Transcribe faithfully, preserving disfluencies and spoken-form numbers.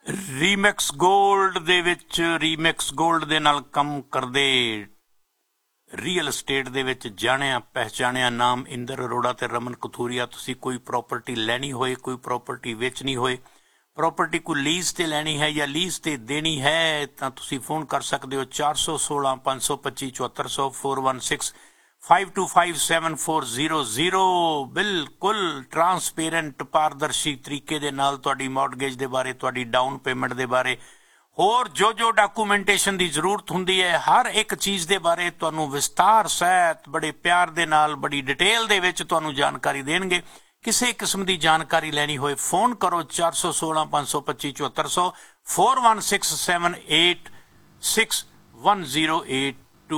ਰੀਮੈਕਸ gold ਦੇ ਵਿੱਚ ਰੀਮੈਕਸ gold ਦੇ ਨਾਲ ਕੰਮ ਕਰਦੇ ਰੀਅਲ estate ਦੇ ਵਿੱਚ ਜਾਣਿਆ ਪਹਿਚਾਣਿਆ ਨਾਮ ਇੰਦਰ ਅਰੋੜਾ ਤੇ ਰਮਨ ਕਥੂਰੀਆ। ਤੁਸੀਂ ਕੋਈ ਪ੍ਰੋਪਰਟੀ ਲੈਣੀ ਹੋਏ, ਕੋਈ ਪ੍ਰੋਪਰਟੀ ਵੇਚਣੀ ਹੋਏ, ਪ੍ਰੋਪਰਟੀ ਕੋਈ ਲੀਜ਼ ਤੇ ਲੈਣੀ ਹੈ ਜਾਂ ਲੀਜ਼ ਤੇ ਦੇਣੀ ਹੈ ਤਾਂ ਤੁਸੀਂ ਫੋਨ ਕਰ ਸਕਦੇ ਹੋ ਚਾਰ ਸੌ ਸੋਲਾਂ ਪੰਜ ਸੌ ਪੱਚੀ ਚੁਹੱਤਰ ਸੌ four one six five to five seven four zero zero. बिल्कुल ट्रांसपेरेंट पारदर्शी तरीके दे नाल तुहाडी मॉर्गेज दे बारे, तुहाडी डाउन पेमेंट दे बारे, होर जो जो डॉक्यूमेंटेशन की जरूरत हुंदी है हर एक चीज़ दे बारे तुहानू विस्तार सहित बड़े प्यार दे नाल बड़ी डिटेल दे विच तुहानू जानकारी देणगे। किसी किस्म की जानकारी लैनी होए फोन करो चार सौ सोलह पाँच सौ पच्ची चौहत्तर सौ four one six seven eight six one zero eight